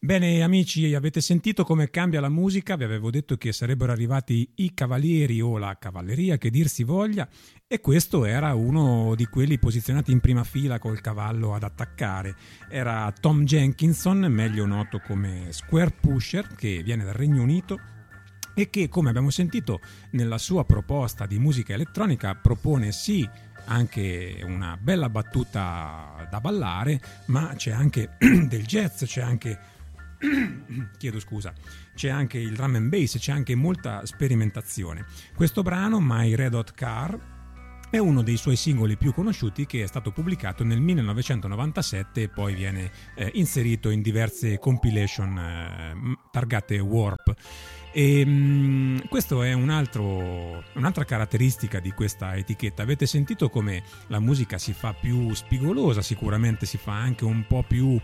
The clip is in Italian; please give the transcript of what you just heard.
Bene amici, avete sentito come cambia la musica? Vi avevo detto che sarebbero arrivati i cavalieri o la cavalleria, che dir si voglia, e questo era uno di quelli posizionati in prima fila col cavallo ad attaccare. Era Tom Jenkinson, meglio noto come Square Pusher, che viene dal Regno Unito e che, come abbiamo sentito nella sua proposta di musica elettronica, propone sì anche una bella battuta da ballare, ma c'è anche del jazz, c'è anche chiedo scusa, c'è anche il drum and bass, c'è anche molta sperimentazione. Questo brano, My Red Hot Car, è uno dei suoi singoli più conosciuti, che è stato pubblicato nel 1997 e poi viene inserito in diverse compilation targate Warp. E questo è un'altra caratteristica di questa etichetta. Avete sentito come la musica si fa più spigolosa, sicuramente si fa anche un po' più